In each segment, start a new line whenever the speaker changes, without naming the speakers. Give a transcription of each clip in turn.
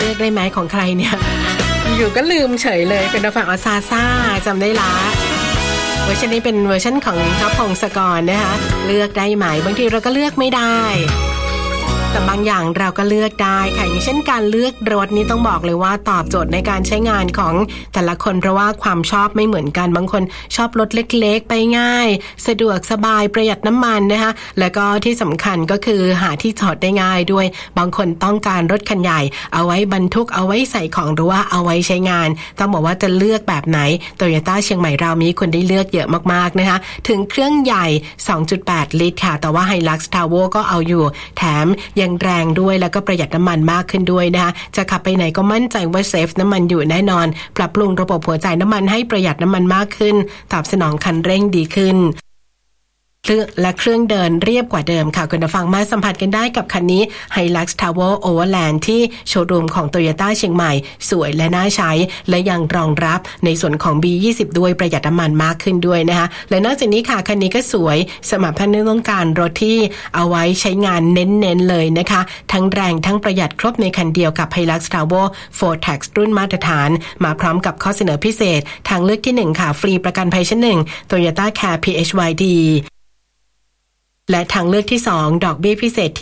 ลือกได้ไหมของใครเนี่ยอยู่ก็ลืมเฉยเลยคุณผู้ฟังซาซ่าจำได้ละเวอร์ชันนี้เป็นเวอร์ชันของท็อปพงศกรนะคะเลือกได้ไหมบางทีเราก็เลือกไม่ได้แต่บางอย่างเราก็เลือกได้ค่ะอย่างเช่นการเลือกรถนี้ต้องบอกเลยว่าตอบโจทย์ในการใช้งานของแต่ละคนเพราะว่าความชอบไม่เหมือนกันบางคนชอบรถเล็กๆไปง่ายสะดวกสบายประหยัดน้ำมันนะคะแล้วก็ที่สำคัญก็คือหาที่จอดได้ง่ายด้วยบางคนต้องการรถคันใหญ่เอาไว้บรรทุกเอาไว้ใส่ของหรือว่าเอาไว้ใช้งานต้องบอกว่าจะเลือกแบบไหน Toyota เชียงใหม่เรามีคนได้เลือกเยอะมากๆนะคะถึงเครื่องใหญ่ 2.8 ลิตรค่ะแต่ว่า Hilux Travel ก็เอาอยู่แถมยังแรงด้วยแล้วก็ประหยัดน้ำมันมากขึ้นด้วยนะคะจะขับไปไหนก็มั่นใจว่าเซฟน้ำมันอยู่แน่นอนปรับปรุงระบบหัวจ่ายน้ำมันให้ประหยัดน้ำมันมากขึ้นตอบสนองคันเร่งดีขึ้นและเครื่องเดินเรียบกว่าเดิมค่ะคุณผู้ฟังมาสัมผัสกันได้กับคันนี้ Hilux Travel Overland ที่โชว์รูมของ Toyota เชียงใหม่สวยและน่าใช้และยังรองรับในส่วนของ B20 ด้วยประหยัดน้ำมันมากขึ้นด้วยนะคะและนอกจากนี้ค่ะคันนี้ก็สวยสำหรับท่านที่ต้องการรถที่เอาไว้ใช้งานเน้นๆเลยนะคะทั้งแรงทั้งประหยัดครบในคันเดียวกับ Hilux Travel 4Tax รุ่นมาตรฐานมาพร้อมกับข้อเสนอพิเศษทางเลือกที่1ค่ะฟรีประกันภัยชั้น1 Toyota Care PHYDและทางเลือกที่2ดอกเบี้ยพิเศษที่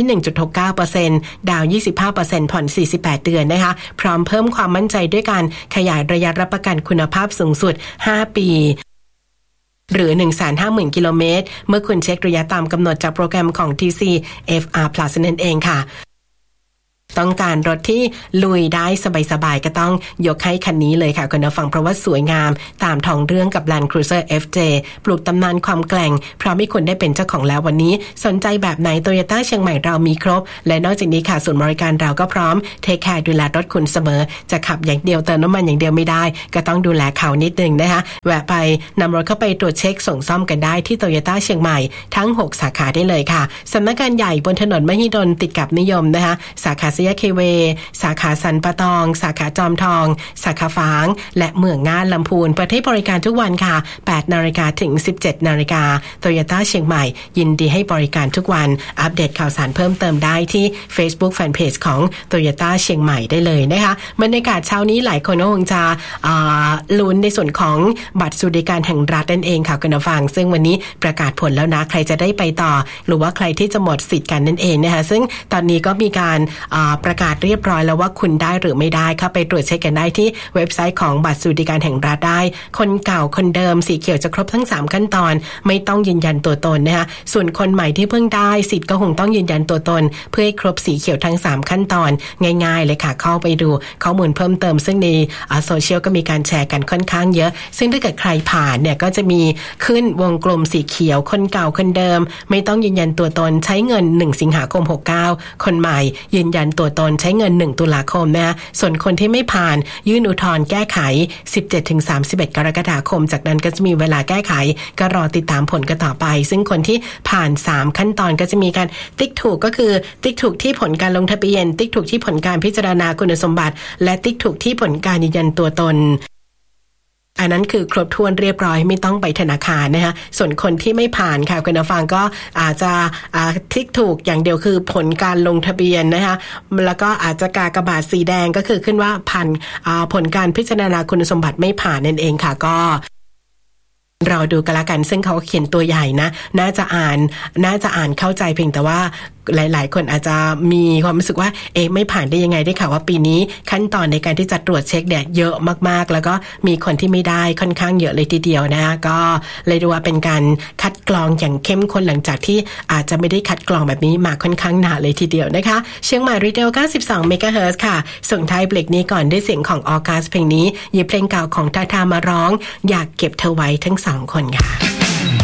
1.69% ดาว 25% ผ่อน 48 เดือนนะคะพร้อมเพิ่มความมั่นใจด้วยการขยายระยะรับประกันคุณภาพสูงสุด 5 ปีหรือ 150,000 กิโลเมตรเมื่อคุณเช็คระยะตามกำหนดจากโปรแกรมของ TC FR Plus นั่นเองค่ะต้องการรถที่ลุยได้สบายๆก็ต้องยกให้คันนี้เลยค่ะคุณผู้ฟังเพราะว่าสวยงามตามท้องเรื่องกับ Land Cruiser FJ ปลูกตำนานความแกร่งพร้อมให้คุณได้เป็นเจ้าของแล้ววันนี้สนใจแบบไหน Toyota เชียงใหม่เรามีครบและนอกจากนี้ค่ะศูนย์บริการเราก็พร้อมเทคแคร์ดูแลรถคุณเสมอจะขับอย่างเดียวเติมน้ำมันอย่างเดียวไม่ได้ก็ต้องดูแลเขานิดนึงนะคะแวะไปนำรถเข้าไปตรวจเช็คส่งซ่อมกันได้ที่ Toyota เชียงใหม่ทั้ง6สาขาได้เลยค่ะสำนักงานใหญ่บนถนนมหิดลติดกับนิยมนะคะสาขาสยามเคเวสาขาสันปะตองสาขาจอมทองสาขาฝางและเมืองน่านลำพูนเปิดให้บริการทุกวันค่ะ 8 นาฬิกาถึง 17 นาฬิกา Toyota เชียงใหม่ยินดีให้บริการทุกวันอัปเดตข่าวสารเพิ่มเติมได้ที่ Facebook Fanpage ของ Toyota เชียงใหม่ได้เลยนะคะบรรยากาศเช้านี้หลายคนก็คงจะลุ้นในส่วนของบัตรสวัสดิการแห่งรัฐนั่นเองค่ะคุณผู้ฟังซึ่งวันนี้ประกาศผลแล้วนะใครจะได้ไปต่อหรือว่าใครที่จะหมดสิทธิ์กันนั่นเองนะคะซึ่งตอนนี้ก็มีการประกาศเรียบร้อยแล้วว่าคุณได้หรือไม่ได้เข้าไปตรวจเช็คกันได้ที่เว็บไซต์ของบัตรสวัสดิการแห่งรัฐได้คนเก่าคนเดิมสีเขียวจะครบทั้ง3ขั้นตอนไม่ต้องยืนยันตัวตนนะคะส่วนคนใหม่ที่เพิ่งได้สิทธิ์ก็คงต้องยืนยันตัวตนเพื่อให้ครบสีเขียวทั้ง3ขั้นตอนง่ายๆเลยค่ะเข้าไปดูข้อมูลเพิ่มเติมซึ่งในโซเชียลก็มีการแชร์กันค่อนข้างเยอะซึ่งถ้าเกิดใครผ่านเนี่ยก็จะมีขึ้นวงกลมสีเขียวคนเก่าคนเดิมไม่ต้องยืนยันตัวตนใช้เงิน1สิงหาคม69คนใหม่ยืนยันตัวตนใช้เงิน1ตุลาคมนะส่วนคนที่ไม่ผ่านยื่นอุทธรณ์แก้ไข 17-31 กรกฎาคมจากนั้นก็จะมีเวลาแก้ไขก็รอติดตามผลกันต่อไปซึ่งคนที่ผ่าน3ขั้นตอนก็จะมีการติ๊กถูกก็คือติ๊กถูกที่ผลการลงทะเบียนติ๊กถูกที่ผลการพิจารณาคุณสมบัติและติ๊กถูกที่ผลการยืนยันตัวตนอันนั้นคือครบถ้วนเรียบร้อยไม่ต้องไปธนาคารนะคะส่วนคนที่ไม่ผ่านค่ะคุณผู้ฟังก็อาจจะติ๊กถูกอย่างเดียวคือผลการลงทะเบียนนะคะแล้วก็อาจจะกากบาทสีแดงก็คือขึ้นว่าผ่านผลการพิจารณาคุณสมบัติไม่ผ่านนั่นเองค่ะก็เราดูกันละกันซึ่งเขาเขียนตัวใหญ่นะน่าจะอ่านเข้าใจเพียงแต่ว่าหลายๆคนอาจจะมีความรู้สึกว่าไม่ผ่านได้ยังไงได้ข่าวว่าปีนี้ขั้นตอนในการที่จะตรวจเช็คเนี่ยเยอะมากๆแล้วก็มีคนที่ไม่ได้ค่อนข้างเยอะเลยทีเดียวนะก็เลยดูว่าเป็นการคัดกรองอย่างเข้มข้นหลังจากที่อาจจะไม่ได้คัดกรองแบบนี้มาค่อนข้างนานเลยทีเดียวนะคะเชียงใหม่รีเทล92 เมกะเฮิรตซ์ค่ะส่งท้ายเบรกนี้ก่อนด้วยเสียงของออกัสเพลงนี้หยิบเพลงเก่าของทาทามาร้องอยากเก็บเธอไว้ทั้ง2คนค่ะ